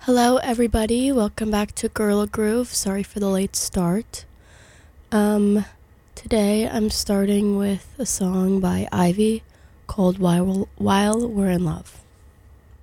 Hello, everybody. Welcome back to Gorilla Groove. Sorry for the late start. Today I'm starting with a song by Ivy called While We're in Love.